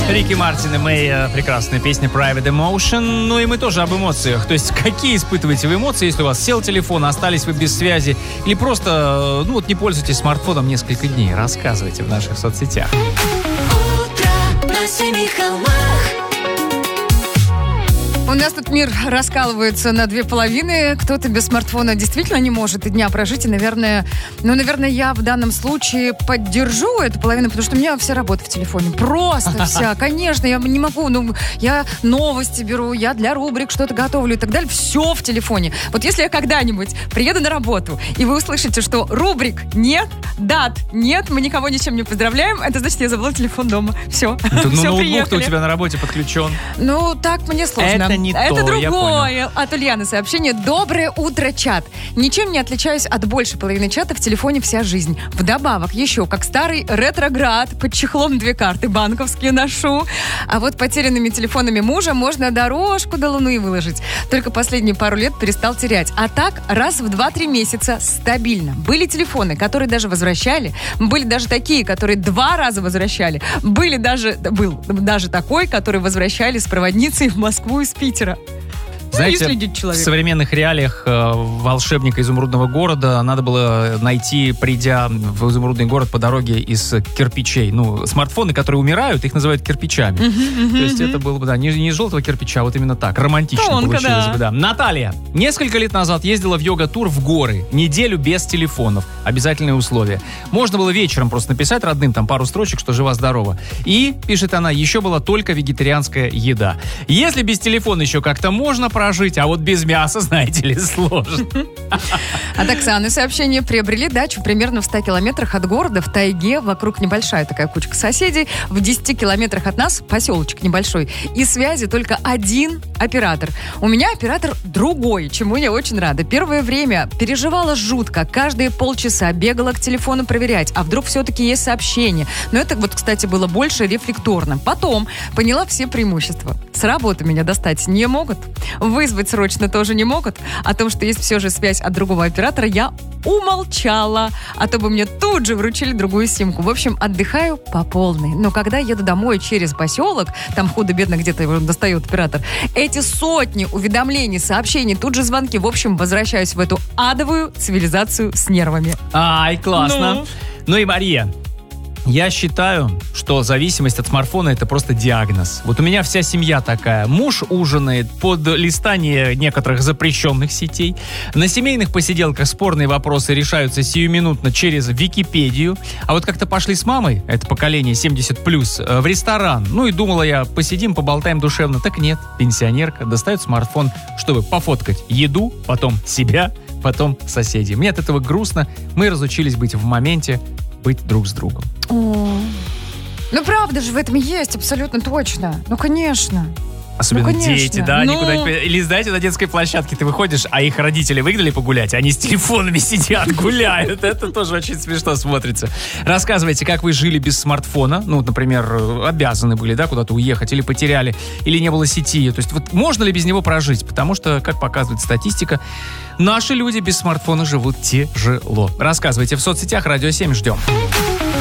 Рики Мартин и Мэй, прекрасная песня Private Emotion. Ну и мы тоже об эмоциях. То есть, какие испытываете вы эмоции, если у вас сел телефон, остались вы без связи, или просто, не пользуетесь смартфоном несколько дней? Рассказывайте в наших соцсетях. Утро на семи холмах. У нас тут мир раскалывается на две половины. Кто-то без смартфона действительно не может и дня прожить. И, наверное, я в данном случае поддержу эту половину, потому что у меня вся работа в телефоне. Просто вся. Конечно, я не могу. Я новости беру, я для рубрик что-то готовлю и так далее. Все в телефоне. Вот если я когда-нибудь приеду на работу, и вы услышите, что рубрик нет, дат нет, мы никого ничем не поздравляем, это значит, я забыла телефон дома. Все. Ноутбук-то у тебя на работе подключен. Так мне сложно. Это другое. От Ульяны сообщение. Доброе утро, чат. Ничем не отличаюсь от большей половины чата, в телефоне вся жизнь. Вдобавок еще, как старый ретроград, под чехлом 2 карты банковские ношу. А вот потерянными телефонами мужа можно дорожку до Луны выложить. Только последние пару лет перестал терять. А так, раз в 2-3 месяца стабильно. Были телефоны, которые даже возвращали. Были даже такие, которые 2 раза возвращали. Был даже такой, который возвращали с проводницей в Москву из Питера. Знаете, в современных реалиях волшебника изумрудного города надо было найти, придя в изумрудный город по дороге из кирпичей. Смартфоны, которые умирают, их называют кирпичами. То есть это было бы, не из желтого кирпича, а вот именно так. Романтично получилось бы, да. Наталья несколько лет назад ездила в йога-тур в горы. Неделю без телефонов. Обязательные условия. Можно было вечером просто написать родным там пару строчек, что жива-здорова. И, пишет она, еще была только вегетарианская еда. Если без телефона еще как-то можно прожить, а вот без мяса, знаете ли, сложно. От Оксаны сообщение. Приобрели дачу примерно в 100 километрах от города, в тайге, вокруг небольшая такая кучка соседей, в 10 километрах от нас поселочек небольшой, и связи только один оператор. У меня оператор другой, чему я очень рада. Первое время переживала жутко, каждые полчаса бегала к телефону проверять, а вдруг все-таки есть сообщение. Но это кстати, было больше рефлекторно. Потом поняла все преимущества. С работы меня достать не могут, вызвать срочно тоже не могут. О том, что есть все же связь от другого оператора, я умолчала. А то бы мне тут же вручили другую симку. В общем, отдыхаю по полной. Но когда еду домой через поселок, там худо-бедно где-то его достает оператор, эти сотни уведомлений, сообщений, тут же звонки. В общем, возвращаюсь в эту адовую цивилизацию с нервами. Ай, классно. Ну и Мария. Я считаю, что зависимость от смартфона — это просто диагноз. Вот у меня вся семья такая. Муж ужинает под листание некоторых запрещенных сетей. На семейных посиделках спорные вопросы решаются сиюминутно через Википедию. А вот как-то пошли с мамой, это поколение 70+, в ресторан. И думала я, посидим, поболтаем душевно. Так нет, пенсионерка достает смартфон, чтобы пофоткать еду, потом себя, потом соседей. Мне от этого грустно. Мы разучились быть в моменте, быть друг с другом. Правда же в этом есть, абсолютно точно. Конечно. Особенно дети, да? Или, знаете, на детской площадке ты выходишь, а их родители выгнали погулять, они с телефонами сидят, гуляют. Это тоже очень смешно смотрится. Рассказывайте, как вы жили без смартфона. Например, обязаны были, да, куда-то уехать, или потеряли, или не было сети. То есть можно ли без него прожить? Потому что, как показывает статистика, наши люди без смартфона живут тяжело. Рассказывайте в соцсетях. Радио 7 ждем.